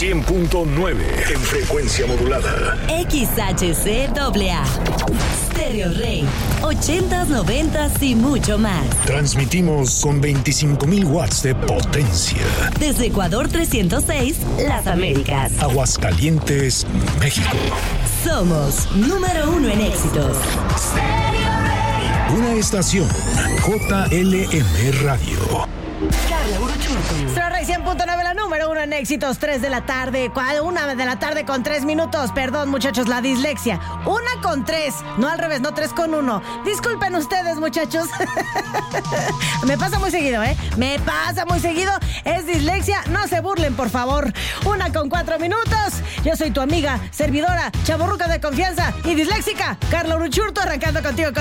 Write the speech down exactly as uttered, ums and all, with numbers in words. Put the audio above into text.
cien punto nueve en frecuencia modulada. X H C A A. Stereo Rey. ochentas, noventas y mucho más. Transmitimos con veinticinco mil watts de potencia. Desde Ecuador trescientos seis, Las Américas. Aguascalientes, México. Somos número uno en éxitos. Una estación J L M Radio. Carla Uruchurtu. Stereo Rey cien punto nueve, la número uno en éxitos, tres de la tarde, una de la tarde con tres minutos, perdón muchachos, la dislexia, una con tres, no al revés, no tres con uno, disculpen ustedes muchachos, me pasa muy seguido, ¿eh? Me pasa muy seguido, es dislexia, no se burlen por favor, una con cuatro minutos, yo soy tu amiga, servidora, chavorruca de confianza y disléxica, Carla Uruchurtu, arrancando contigo con